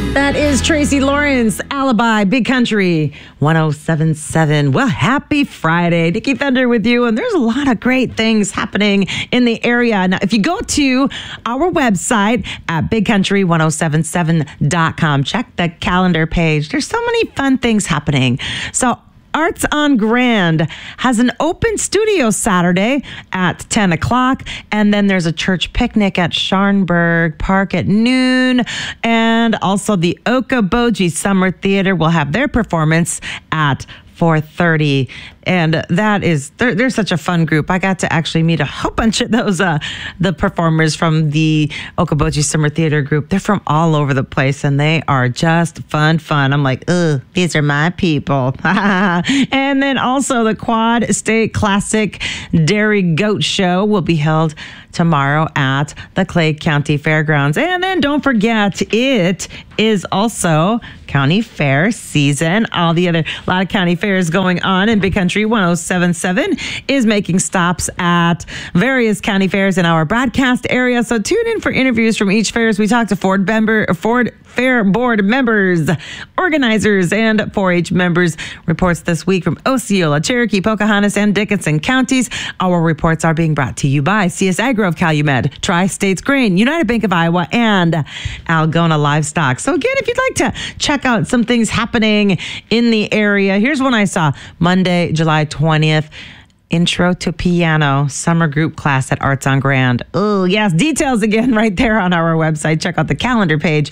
That is Tracy Lawrence, Alibi, Big Country, 107.7. Well, happy Friday. Nikki Thunder with you, and there's a lot of great things happening in the area. Now, if you go to our website at bigcountry1077.com, check the calendar page. There's so many fun things happening. So, Arts on Grand has an open studio Saturday at 10 o'clock. And then there's a church picnic at Sharnberg Park at noon. And also the Okoboji Summer Theater will have their performance at 4:30. And that is, they're such a fun group. I got to actually meet a whole bunch of those, the performers from the Okoboji Summer Theater group. They're from all over the place, and they are just fun. I'm like, ugh, these are my people. And then also the Quad State Classic Dairy Goat Show will be held tomorrow at the Clay County Fairgrounds. And then don't forget, it is also county fair season. A lot of county fairs going on in Big Country. 107.7 is making stops at various county fairs in our broadcast area. So tune in for interviews from each fair as we talk to Ford Fair Board members, organizers, and 4-H members. Reports this week from Osceola, Cherokee, Pocahontas, and Dickinson counties. Our reports are being brought to you by CS Agro of Calumet, Tri-States Grain, United Bank of Iowa, and Algona Livestock. So again, if you'd like to check out some things happening in the area, here's one I saw Monday, July 20th. Intro to Piano Summer Group Class at Arts on Grand. Oh, yes. Details again right there on our website. Check out the calendar page,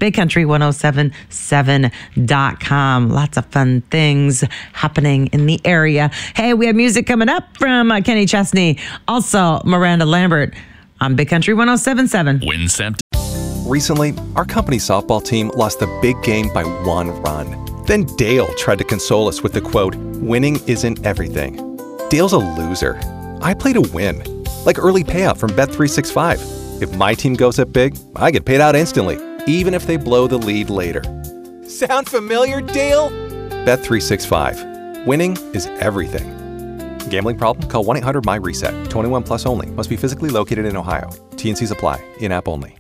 bigcountry1077.com. Lots of fun things happening in the area. Hey, we have music coming up from Kenny Chesney. Also, Miranda Lambert on Big Country 107.7. WinCent. Recently, our company softball team lost the big game by 1 run. Then Dale tried to console us with the quote, "Winning isn't everything." Dale's a loser. I play to win. Like early payout from Bet365. If my team goes up big, I get paid out instantly, even if they blow the lead later. Sound familiar, Dale? Bet365. Winning is everything. Gambling problem? Call 1-800-MY-RESET. 21 plus only. Must be physically located in Ohio. T&Cs apply. In-app only.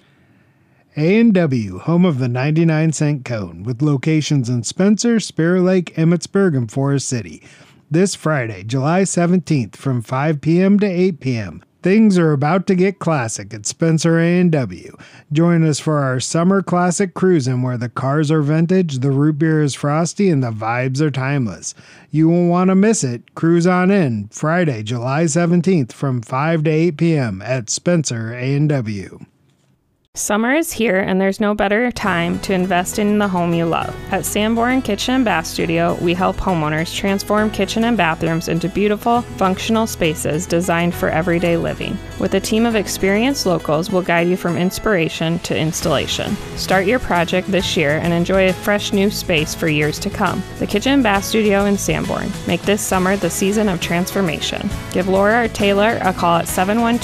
A&W, home of the 99-cent cone, with locations in Spencer, Spear Lake, Emmitsburg, and Forest City. This Friday, July 17th from 5 p.m. to 8 p.m. Things are about to get classic at Spencer A&W. Join us for our Summer Classic Cruising, where the cars are vintage, the root beer is frosty, and the vibes are timeless. You won't want to miss it. Cruise on in Friday, July 17th from 5 to 8 p.m. at Spencer A&W. Summer is here, and there's no better time to invest in the home you love. At Sanborn Kitchen and Bath Studio, we help homeowners transform kitchen and bathrooms into beautiful, functional spaces designed for everyday living. With a team of experienced locals, we'll guide you from inspiration to installation. Start your project this year and enjoy a fresh new space for years to come. The Kitchen and Bath Studio in Sanborn. Make this summer the season of transformation. Give Laura or Taylor a call at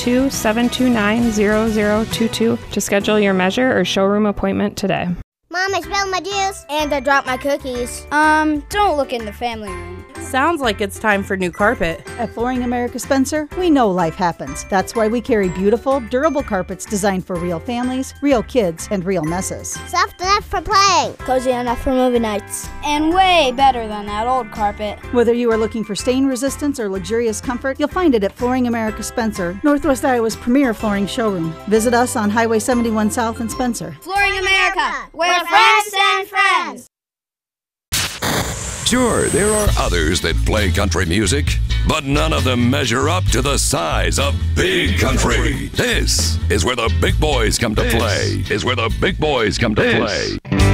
712-729-0022 to schedule your measure or showroom appointment today. Mom, I spilled my juice. And I dropped my cookies. Don't look in the family room. Sounds like it's time for new carpet. At Flooring America Spencer, we know life happens. That's why we carry beautiful, durable carpets designed for real families, real kids, and real messes. Soft enough for playing. Cozy enough for movie nights. And way better than that old carpet. Whether you are looking for stain resistance or luxurious comfort, you'll find it at Flooring America Spencer, Northwest Iowa's premier flooring showroom. Visit us on Highway 71 South in Spencer. Flooring America, where friends send friends. Sure, there are others that play country music, but none of them measure up to the size of Big Country. This is where the big boys come to play.